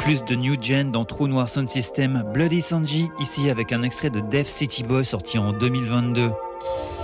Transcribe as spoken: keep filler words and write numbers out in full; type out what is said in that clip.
plus de New Gen dans Trou Noir Sound System, Bloody Sanji, ici avec un extrait de Death City Boy sorti en deux mille vingt-deux.